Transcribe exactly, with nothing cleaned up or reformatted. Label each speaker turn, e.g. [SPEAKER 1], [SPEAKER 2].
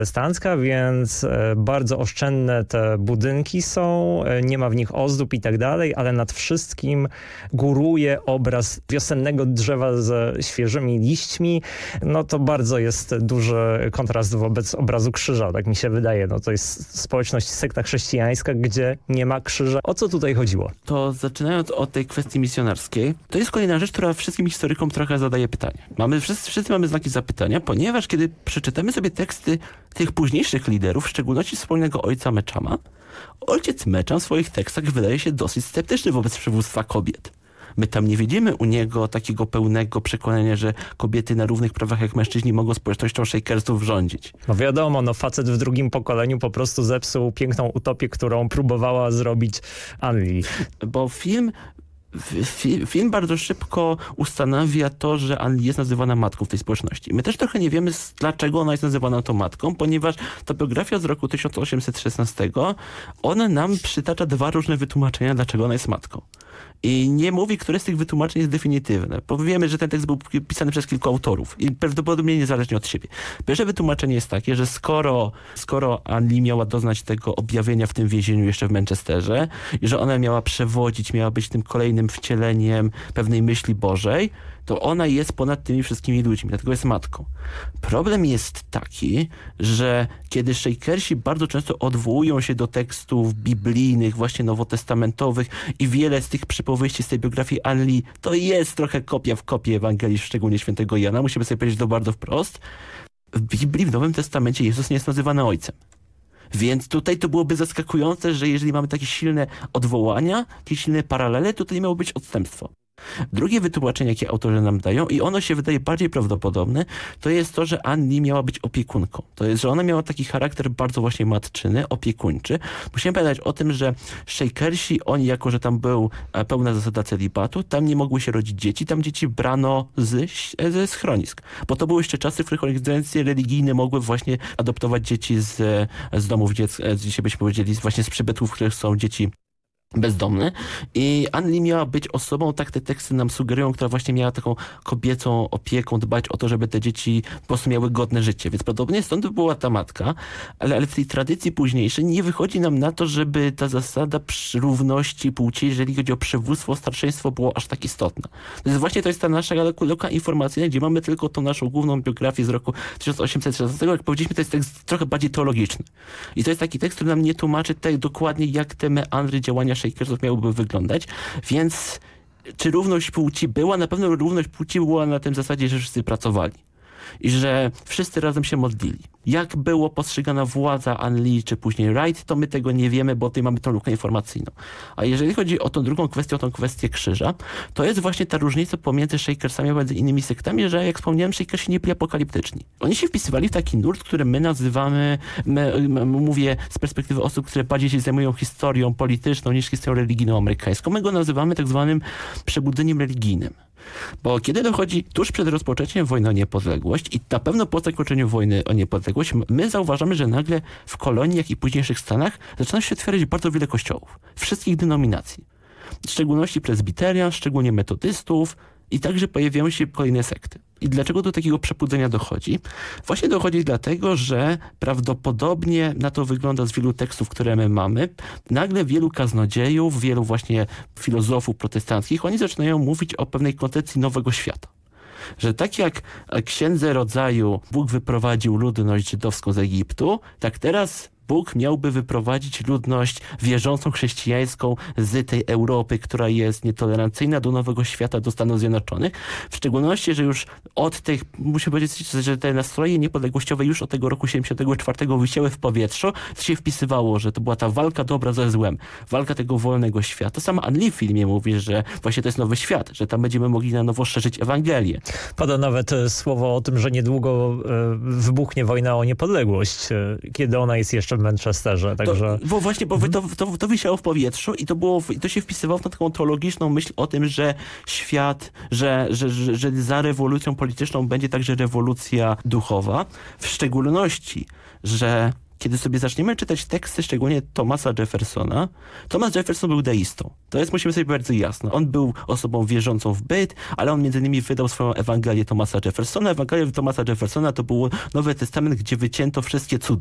[SPEAKER 1] protestancka, więc bardzo oszczędne te budynki są, nie ma w nich ozdób i tak dalej, ale nad wszystkim góruje obraz wiosennego drzewa ze świeżymi liśćmi. No to bardzo jest duży kontrast wobec obrazu krzyża, tak mi się wydaje. No to jest społeczność, sekta chrześcijańska, gdzie nie ma krzyża. O co tutaj chodziło?
[SPEAKER 2] To zaczynając od tej kwestii misjonarskiej, to jest kolejna rzecz, która wszystkim historykom trochę zadaje pytanie. Mamy, wszyscy, wszyscy mamy znaki zapytania, ponieważ kiedy przeczytamy sobie teksty tych późniejszych liderów, w szczególności wspólnego ojca Meczama, ojciec Meczam w swoich tekstach wydaje się dosyć sceptyczny wobec przywództwa kobiet. My tam nie widzimy u niego takiego pełnego przekonania, że kobiety na równych prawach jak mężczyźni mogą społecznością shakersów rządzić.
[SPEAKER 1] No wiadomo, no facet w drugim pokoleniu po prostu zepsuł piękną utopię, którą próbowała zrobić Ann Lee.
[SPEAKER 2] Bo film... Film bardzo szybko ustanawia to, że Ann Lee jest nazywana matką w tej społeczności. My też trochę nie wiemy, dlaczego ona jest nazywana tą matką, ponieważ ta biografia z roku tysiąc osiemset szesnastego, ona nam przytacza dwa różne wytłumaczenia, dlaczego ona jest matką. I nie mówi, które z tych wytłumaczeń jest definitywne. Bo wiemy, że ten tekst był pisany przez kilku autorów i prawdopodobnie niezależnie od siebie. Pierwsze wytłumaczenie jest takie, że skoro, skoro Ann Lee miała doznać tego objawienia w tym więzieniu jeszcze w Manchesterze i że ona miała przewodzić, miała być tym kolejnym wcieleniem pewnej myśli Bożej, to ona jest ponad tymi wszystkimi ludźmi, dlatego jest matką. Problem jest taki, że kiedy shakersi bardzo często odwołują się do tekstów biblijnych, właśnie nowotestamentowych i wiele z tych przypowieści z tej biografii Ann Lee, to jest trochę kopia w kopię Ewangelii, szczególnie świętego Jana. Musimy sobie powiedzieć to bardzo wprost. W Biblii, w Nowym Testamencie Jezus nie jest nazywany ojcem. Więc tutaj to byłoby zaskakujące, że jeżeli mamy takie silne odwołania, takie silne paralele, to tutaj miało być odstępstwo. Drugie wytłumaczenie, jakie autorzy nam dają, i ono się wydaje bardziej prawdopodobne, to jest to, że Ann Lee miała być opiekunką. To jest, że ona miała taki charakter bardzo właśnie matczyny, opiekuńczy. Musimy pamiętać o tym, że shakersi, oni jako, że tam był pełna zasada celibatu, tam nie mogły się rodzić dzieci, tam dzieci brano z, ze schronisk. Bo to były jeszcze czasy, w których organizacje religijne mogły właśnie adoptować dzieci z, z domów dziecka, dzisiaj byśmy powiedzieli, właśnie z przybytków, w których są dzieci bezdomny. I Ann Lee miała być osobą, tak te teksty nam sugerują, która właśnie miała taką kobiecą opieką, dbać o to, żeby te dzieci po prostu miały godne życie. Więc prawdopodobnie stąd była ta matka, ale, ale w tej tradycji późniejszej nie wychodzi nam na to, żeby ta zasada równości płci, jeżeli chodzi o przywództwo, starszeństwo, było aż tak istotna. To jest właśnie to jest ta nasza luka informacyjna, gdzie mamy tylko tą naszą główną biografię z roku tysiąc osiemset szesnastego. Jak powiedzieliśmy, to jest tekst trochę bardziej teologiczny. I to jest taki tekst, który nam nie tłumaczy tak dokładnie, jak te meandry działania shakersów miałyby wyglądać, więc czy równość płci była? Na pewno równość płci była na tym zasadzie, że wszyscy pracowali i że wszyscy razem się modlili. Jak było postrzegana władza Ann Lee czy później Wright, to my tego nie wiemy, bo tutaj mamy tą lukę informacyjną. A jeżeli chodzi o tą drugą kwestię, o tą kwestię krzyża, to jest właśnie ta różnica pomiędzy shakersami a między innymi sektami, że jak wspomniałem, shakersi nie byli apokaliptyczni. Oni się wpisywali w taki nurt, który my nazywamy, my, my, mówię z perspektywy osób, które bardziej się zajmują historią polityczną niż historią religijną amerykańską. My go nazywamy tak zwanym przebudzeniem religijnym. Bo kiedy dochodzi tuż przed rozpoczęciem wojny o niepodległość i na pewno po zakończeniu wojny o niepodległość, my zauważamy, że nagle w koloniach i późniejszych Stanach zaczyna się otwierać bardzo wiele kościołów. Wszystkich denominacji. W szczególności prezbiterian, szczególnie metodystów i także pojawiają się kolejne sekty. I dlaczego do takiego przebudzenia dochodzi? Właśnie dochodzi dlatego, że prawdopodobnie na to wygląda z wielu tekstów, które my mamy. Nagle wielu kaznodziejów, wielu właśnie filozofów protestanckich, oni zaczynają mówić o pewnej koncepcji nowego świata. Że tak jak księdze rodzaju Bóg wyprowadził ludność żydowską z Egiptu, tak teraz Bóg miałby wyprowadzić ludność wierzącą chrześcijańską z tej Europy, która jest nietolerancyjna, do nowego świata, do Stanów Zjednoczonych. W szczególności, że już od tych, muszę powiedzieć, że te nastroje niepodległościowe już od tego roku siedemdziesiątego czwartego wisiały w powietrzu, to się wpisywało, że to była ta walka dobra ze złem, walka tego wolnego świata. Sama Ann Lee w filmie mówi, że właśnie to jest nowy świat, że tam będziemy mogli na nowo szerzyć Ewangelię.
[SPEAKER 1] Pada nawet słowo o tym, że niedługo wybuchnie wojna o niepodległość, kiedy ona jest jeszcze w Manchesterze, także...
[SPEAKER 2] To, bo właśnie, bo to, to, to wisiało w powietrzu i to było, i to się wpisywało w taką teologiczną myśl o tym, że świat, że, że, że, że za rewolucją polityczną będzie także rewolucja duchowa, w szczególności, że kiedy sobie zaczniemy czytać teksty, szczególnie Thomasa Jeffersona, Thomas Jefferson był deistą. To jest, musimy sobie bardzo jasno. On był osobą wierzącą w byt, ale on między innymi wydał swoją Ewangelię Thomasa Jeffersona. Ewangelia Thomasa Jeffersona to był Nowy Testament, gdzie wycięto wszystkie cuda.